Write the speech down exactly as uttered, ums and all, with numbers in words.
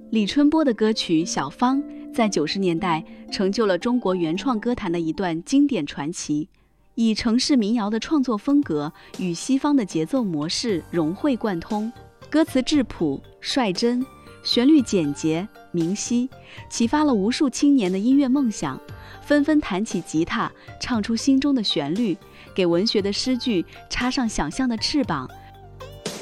李春波的歌曲《小芳》在九十年代成就了中国原创歌坛的一段经典传奇，以城市民谣的创作风格与西方的节奏模式融会贯通，歌词质朴率真，旋律简洁明晰，启发了无数青年的音乐梦想，纷纷弹起吉他，唱出心中的旋律，给文学的诗句插上想象的翅膀，